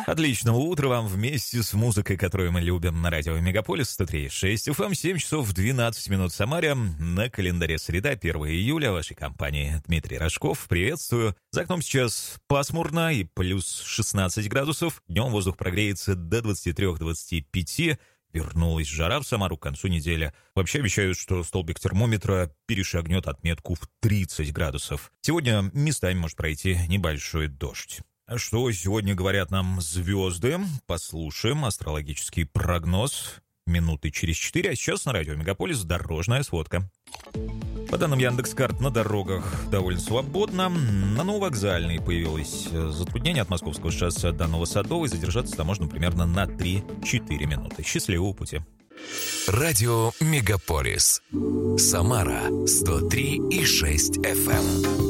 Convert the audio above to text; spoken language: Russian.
Отличного утра вам вместе с музыкой, которую мы любим на радио Мегаполис 103.6 FM, 7 часов 12 минут в Самаре. На календаре среда, 1 июля. В вашей компании Дмитрий Рожков. Приветствую. За окном сейчас пасмурно и плюс 16 градусов. Днем воздух прогреется до 23-25. Вернулась жара в Самару к концу недели. Вообще обещают, что столбик термометра перешагнет отметку в 30 градусов. Сегодня местами может пройти небольшой дождь. Что сегодня говорят нам звезды? Послушаем астрологический прогноз минуты через 4. А сейчас на радио Мегаполис дорожная сводка. По данным Яндекс.Карт, на дорогах довольно свободно. На Нововокзальной появилось затруднение от Московского шоссе до Новосадовой. Задержаться там можно примерно на 3-4 минуты. Счастливого пути. Радио Мегаполис. Самара 103,6 FM.